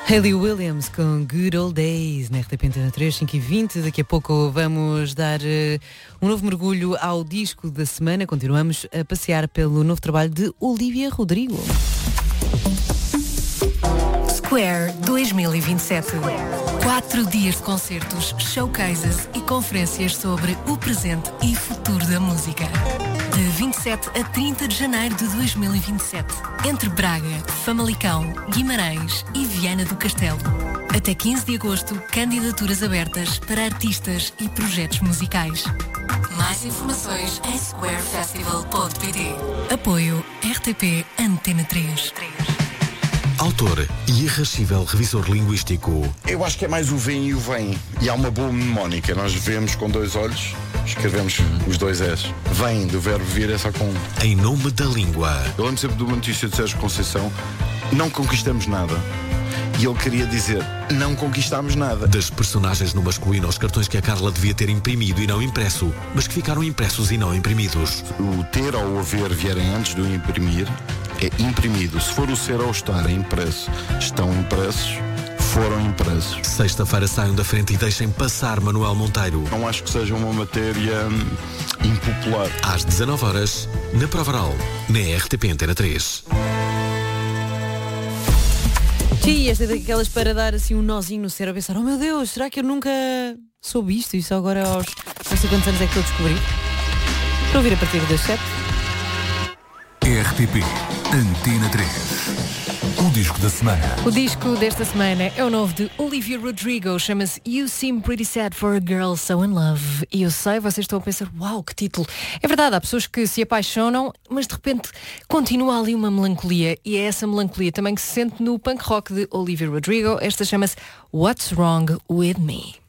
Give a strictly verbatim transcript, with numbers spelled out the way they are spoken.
Hayley Williams com Good Old Days na R T P Antena três, cinco e vinte. Daqui a pouco vamos dar uh, um novo mergulho ao disco da semana. Continuamos a passear pelo novo trabalho de Olivia Rodrigo. Square dois mil e vinte e sete. Quatro dias de concertos, showcases e conferências sobre o presente e futuro da música. De vinte e sete a trinta de janeiro de dois mil e vinte e sete. Entre Braga, Famalicão, Guimarães e Viana do Castelo. Até quinze de agosto, candidaturas abertas para artistas e projetos musicais. Mais informações em square festival ponto pt. Apoio R T P Antena três. Autor e irrascível revisor linguístico. Eu acho que é mais o vem e o vem. E há uma boa mnemónica. Nós vemos com dois olhos, escrevemos os dois S. Vem, do verbo vir, é só com um. Em nome da língua. Eu lembro sempre de uma notícia de Sérgio Conceição: não conquistamos nada. E ele queria dizer, não conquistámos nada. Das personagens no masculino aos cartões que a Carla devia ter imprimido e não impresso, mas que ficaram impressos e não imprimidos. O ter ou o haver vierem antes do imprimir é imprimido. Se for o ser ou o estar é impresso. Estão impressos, foram impressos. Sexta-feira saiam da frente e deixem passar Manuel Monteiro. Não acho que seja uma matéria hum, impopular. Às dezanove horas, na Provaral, na R T P Antena três. Sim, esta é daquelas para dar assim um nozinho no cérebro, pensar, oh meu Deus, será que eu nunca soube isto? E só agora aos não sei quantos anos é que eu descobri. Para ouvir a partir das sete. R T P Antena três. O disco da semana. O disco desta semana é o novo de Olivia Rodrigo, chama-se You Seem Pretty Sad for a Girl So In Love. E eu sei, vocês estão a pensar, uau, que título. É verdade, há pessoas que se apaixonam, mas de repente continua ali uma melancolia. E é essa melancolia também que se sente no punk rock de Olivia Rodrigo. Esta chama-se What's Wrong With Me.